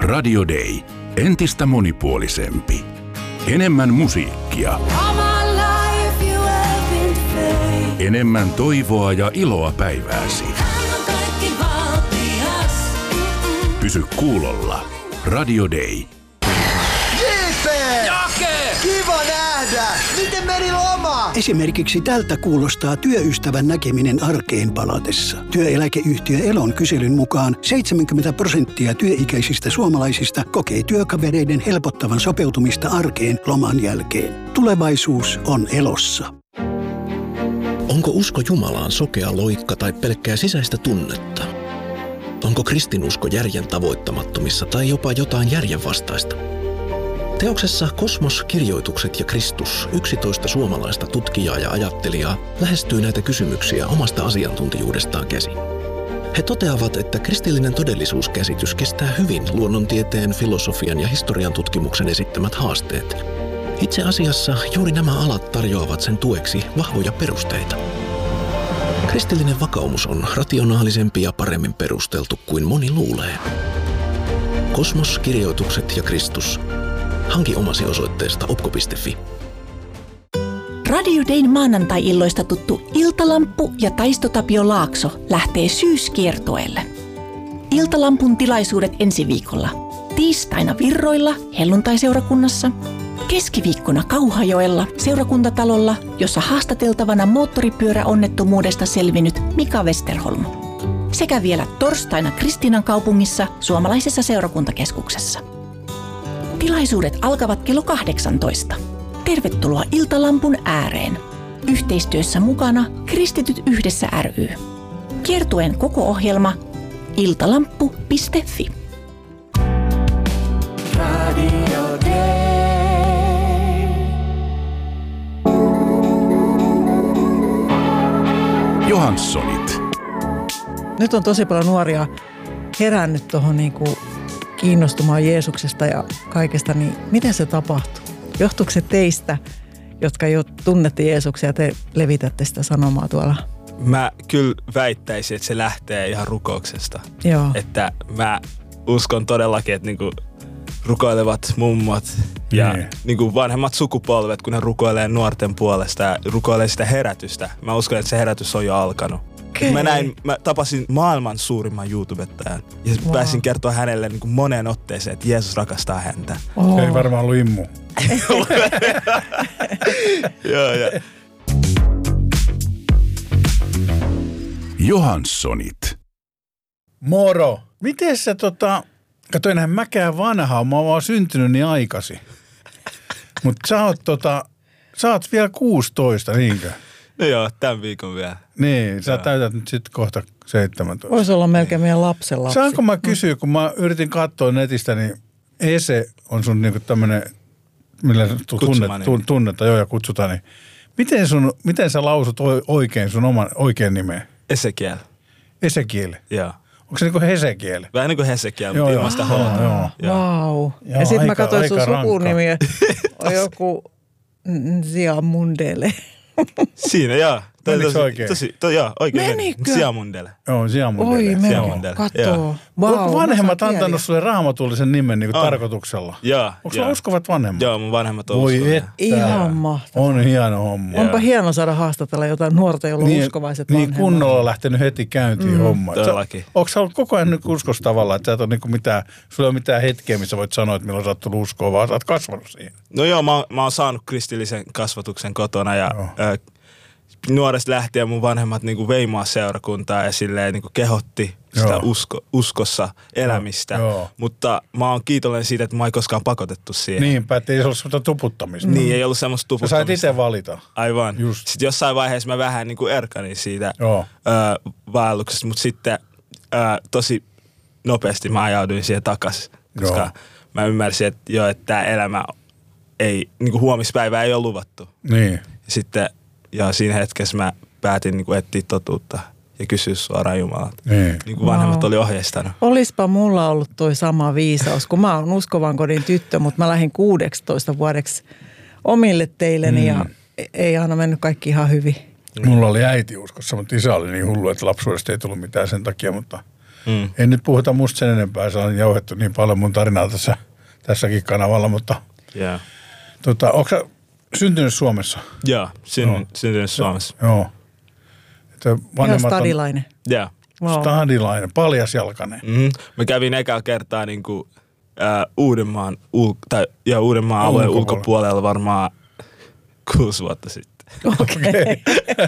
Radio Day. Entistä monipuolisempi. Enemmän musiikkia. Enemmän toivoa ja iloa päivääsi. Pysy kuulolla. Radio Day. Jake! Kiva nähdä! Miten meni loma? Esimerkiksi tältä kuulostaa työystävän näkeminen arkeen palatessa. Työeläkeyhtiö Elon kyselyn mukaan 70% työikäisistä suomalaisista kokee työkavereiden helpottavan sopeutumista arkeen loman jälkeen. Tulevaisuus on Elossa. Onko usko Jumalaan sokea loikka tai pelkkää sisäistä tunnetta? Onko kristinusko järjen tavoittamattomissa tai jopa jotain järjenvastaista? Teoksessa Kosmos, kirjoitukset ja Kristus 11 suomalaista tutkijaa ja ajattelijaa lähestyy näitä kysymyksiä omasta asiantuntijuudestaan käsin. He toteavat, että kristillinen todellisuuskäsitys kestää hyvin luonnontieteen, filosofian ja historian tutkimuksen esittämät haasteet. Itse asiassa juuri nämä alat tarjoavat sen tueksi vahvoja perusteita. Kristillinen vakaumus on rationaalisempi ja paremmin perusteltu kuin moni luulee. Kosmos, kirjoitukset ja Kristus. Hanki omasi osoitteesta opko.fi. Radio Dayn maanantai-illoista tuttu Iltalamppu ja Taisto Tapio Laakso lähtee syyskiertueelle. Iltalampun tilaisuudet ensi viikolla. Tiistaina Virroilla, helluntaiseurakunnassa. Keskiviikkona Kauhajoella, seurakuntatalolla, jossa haastateltavana moottoripyöräonnettomuudesta selvinnyt Mika Westerholm. Sekä vielä torstaina Kristiinan kaupungissa, suomalaisessa seurakuntakeskuksessa. Tilaisuudet alkavat kello 18. Tervetuloa Iltalampun ääreen. Yhteistyössä mukana Kristityt yhdessä ry. Kiertueen koko ohjelma iltalamppu.fi. Radio Day. Johanssonit. Nyt on tosi paljon nuoria herännyt tuohon niinku kiinnostumaan Jeesuksesta ja kaikesta, niin miten se tapahtuu? Johtuuko se teistä, jotka jo tunnette Jeesuksia ja te levitätte sitä sanomaa tuolla? Mä kyllä väittäisin, että se lähtee ihan rukouksesta. Joo. Että mä uskon todellakin, että niinku rukoilevat mummot ja niinku vanhemmat sukupolvet, kun ne rukoilee nuorten puolesta ja rukoilee sitä herätystä. Mä uskon, että se herätys on jo alkanut. Mä tapasin maailman suurimman YouTubettajan ja pääsin kertoa hänelle niin kuin moneen otteeseen, että Jeesus rakastaa häntä. Se ei varmaan ollut immu. Joo. Johanssonit. Moro. Miten sä kato enhän mäkään vanhaa, mä oon vaan syntynyt niin aikaisin. Mut sä oot vielä 16, niinkö? No joo, tämän viikon vielä. Niin, sä täytät nyt sitten kohta 17. Voisi olla melkein meidän lapsen lapsi. Saanko mä kysyä, kun mä yritin katsoa netistä, niin Ese on sun niinku tämmönen, millä tunnetta ja kutsutaan, niin miten sä lausut oikein sun oman oikean nimen? Esekiel. Esekiel? Joo. Onko se niinku Hesekiel? Vähän niin kuin Hesekiel, mutta ilman sitä hollaa. Vau. Ja sit mä katsoin sun sukunimiä. On joku Ziamundele. Siinä, joo. Menikö oikein? Joo, oikein. Menikö? Ziamundele. Joo, Ziamundele. Oi, meno. Katoo. Onko vanhemmat antanut sulle raamatullisen nimen niin kuin tarkoituksella? Joo. Onko sulla uskovat vanhemmat? Joo, mun vanhemmat on uskovia. uskovia. Ihan mahtavaa. On hieno homma. Onpa hieno saada haastatella jotain nuorta, jolla on uskovaiset vanhemmat. Niin kunnolla lähtenyt heti käyntiin homma. Todellakin. Onko sä ollut koko ajan uskossa tavallaan, että sä et ole niinku sulla ei ole mitään hetkeä, missä voit sanoa, että milloin sä oot tullut uskoa, vaan sä oot kasvanut siihen? No joo, mä oon saanut kristillisen kasvatuksen kotona ja nuoresta lähtien mun vanhemmat niinku vei mua seurakuntaa ja silleen niinku kehotti sitä uskossa elämistä. Mutta mä oon kiitollinen siitä, että mä ei koskaan pakotettu siihen. Niinpä, että ei ollut semmoista tuputtamista. Niin, ei ollut semmoista tuputtamista. Sä sait itse valita. Aivan. Just. Sitten jossain vaiheessa mä vähän niinku erkanin siitä vaelluksesta, mutta sitten tosi nopeasti mä ajauduin siihen takaisin. Koska mä ymmärsin, että tää elämä ei, niinku huomispäivää ei ole luvattu. Niin. Ja sitten siinä hetkessä mä päätin niinku etsiä totuutta ja kysyä suoraan Jumalalta. Niin kuin vanhemmat oli ohjeistanut. Olispa mulla ollut toi sama viisaus, kun mä oon uskovan kodin tyttö, mutta mä lähdin 16 vuodeksi omille teilleni ja ei aina mennyt kaikki ihan hyvin. Mulla oli äiti uskossa, mutta isä oli niin hullu, että lapsuudesta ei tullut mitään sen takia, mutta En nyt puhuta musta sen enempää, se on jauhettu niin paljon mun tarinaa tässäkin kanavalla, mutta onko sä syntynyt Suomessa? Joo, syntynyt Suomessa. Joo. Ihan stadilainen. Joo. Wow. Stadilainen, paljasjalkainen. Mä kävin ekaa kertaa niinku Uudenmaan alueen ulkopuolella varmaan 6 vuotta sitten. Okei.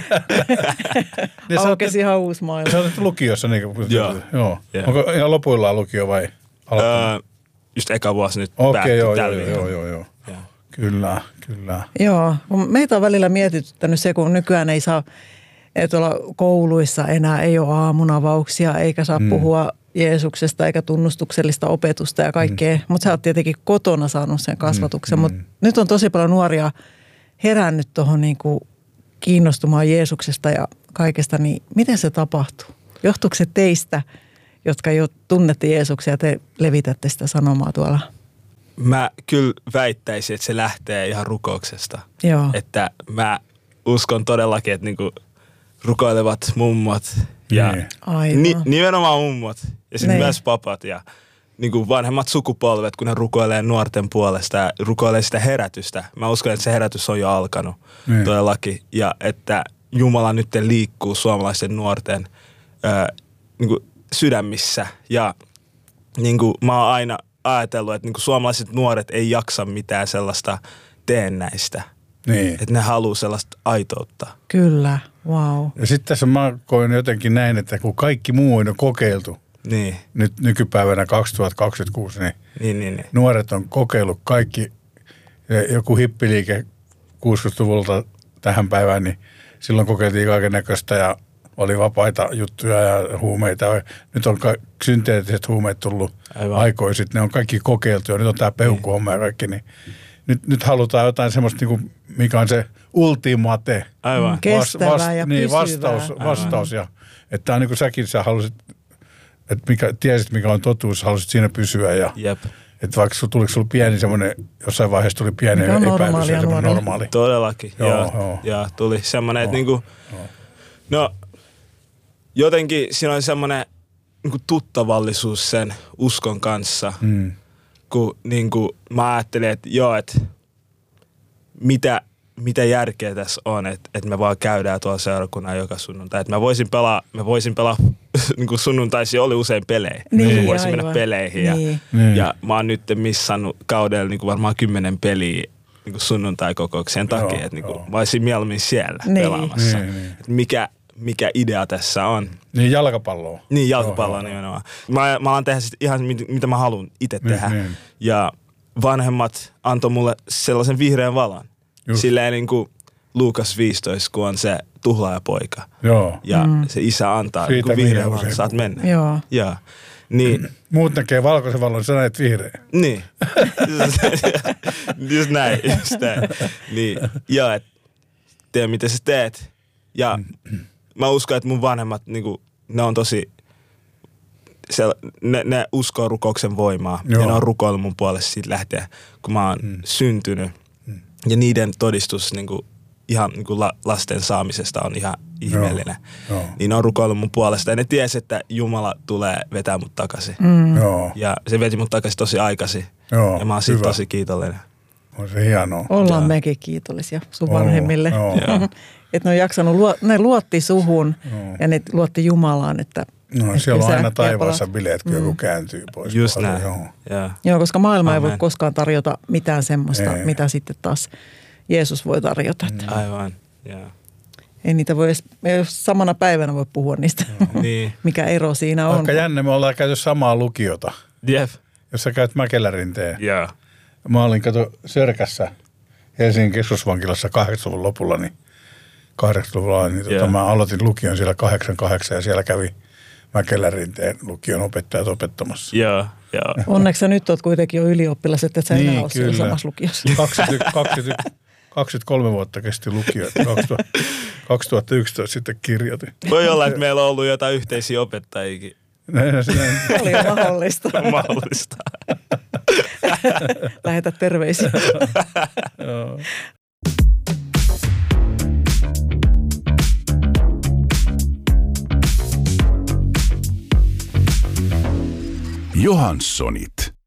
Aukesi ihan uusi maailma. Sä olet lukiossa niin kuin... Joo. Onko ihan lopuillaan lukio vai aloittanut? Just eka vuosi nyt päättyi tällä joo. Kyllä. Joo, meitä on välillä mietityttänyt se, kun nykyään ei saa tuolla kouluissa enää ei ole aamunavauksia, eikä saa puhua Jeesuksesta eikä tunnustuksellista opetusta ja kaikkea. Mutta sä oot tietenkin kotona saanut sen kasvatuksen. Mutta nyt on tosi paljon nuoria herännyt tuohon niinku kiinnostumaan Jeesuksesta ja kaikesta. Niin miten se tapahtuu? Johtuuko se teistä, jotka jo tunnette Jeesuksia ja te levitätte sitä sanomaa tuolla? Mä kyllä väittäisin, että se lähtee ihan rukouksesta. Joo. Että mä uskon todellakin, että niinku rukoilevat mummot ja nimenomaan mummot ja sitten myös papat ja niinku vanhemmat sukupolvet, kun ne rukoilee nuorten puolesta ja rukoilee sitä herätystä. Mä uskon, että se herätys on jo alkanut todellakin ja että Jumala nyt liikkuu suomalaisten nuorten niinku sydämissä ja niinku mä oon aina ajatellut, että niinku suomalaiset nuoret ei jaksa mitään sellaista teennäistä. Niin. Että ne haluaa sellaista aitoutta. Kyllä, wow. Ja sitten tässä mä koin jotenkin näin, että kun kaikki muu on jo kokeiltu, nyt nykypäivänä 2026, niin. Nuoret on kokeillut kaikki, joku hippiliike 60-luvulta tähän päivään, niin silloin kokeiltiin kaikennäköistä ja oli vapaita juttuja ja huumeita. Nyt on synteettiset huumeet tullut aikoin sitten, ne on kaikki kokeiltu ja nyt on tämä peukkuhomma ja kaikki, niin nyt halutaan jotain semmoista, niin mikä on se ultimate. Aivan. Kestävää ja pysyvää. Vastaus. Ja, että tämä on niin kuin sä halusit, että tiesit mikä on totuus, halusit siinä pysyä. Ja, että vaikka tuliko sulla pieni semmoinen, jossain vaiheessa tuli pieni epäilys ja semmoinen normaali. Todellakin. Ja tuli semmoinen, että niinku, no jotenkin siinä on semmoinen niinku tuttavallisuus sen uskon kanssa. Kun niinku, mä ajattelin, että että mitä järkeä tässä on, että me vaan käydään tuolla seurakunnan joka sunnuntai. Että mä voisin pelaa niinku sunnuntaisin oli usein pelejä. Niin, voisin mennä peleihin. Ja mä oon nyt missannut kaudella niinku varmaan 10 peliä niinku sunnuntai-kokouksien takia. Että niinku, mä olisin mieluummin siellä pelaamassa. Mikä idea tässä on. Niin jalkapalloa. Niin jalkapalloa nimenomaan. Mä alan tehdä sit ihan mitä mä haluan itse tehdä. Ja vanhemmat antoi mulle sellaisen vihreän valon. Silleen niin kuin Luukas 15, kun on se tuhlaajapoika. Ja se isä antaa niin vihreän valon, saat mennä. Joo. Niin. Muut näkee valkoisen valon, sä näet vihreän. Niin. Just näin. Niin. Ja et tee mitä sä teet. Ja mä uskon, että mun vanhemmat, niinku, ne on tosi, ne uskoo rukouksen voimaa. Ja ne on rukoillut mun puolesta siitä lähtien, kun mä oon syntynyt. Ja niiden todistus niinku, ihan niinku lasten saamisesta on ihan ihmeellinen. Niin ne on rukoillut mun puolesta. Ja ne tiesi, että Jumala tulee vetää mut takaisin. Ja se veti mut takaisin tosi aikaisin. Ja mä oon siitä tosi kiitollinen. On se hienoa. Ollaan mekin kiitollisia sun vanhemmille. Että ne on jaksanut, ne luotti suhun ja ne luotti Jumalaan, että siellä on aina taivaassa bileet, kun joku kääntyy pois. Just näin. Joo, koska maailma ei voi koskaan tarjota mitään semmoista, mitä sitten taas Jeesus voi tarjota. Aivan, Ei niitä voi edes samana päivänä voi puhua niistä, mikä ero siinä on. Vaikka jännä, me ollaan käyty samaa lukiota. Jos sä käyt Mäkelärinteen. Mä olin Sörkässä Helsingin keskusvankilassa 80-luvun lopulla, niin 80-luvulla, niin mä aloitin lukion siellä 88 ja siellä kävi Mäkelärinteen lukion opettajat opettamassa. Onneksi sä nyt oot kuitenkin jo ylioppilas, että sä enää ole siellä samassa lukiossa. 23 vuotta kesti lukio, 2011 sitten kirjoitin. Voi olla, että meillä on ollut jotain yhteisiä opettajiakin. Oli jo mahdollista. Mahdollista. Lähetä terveisiä. Johanssonit.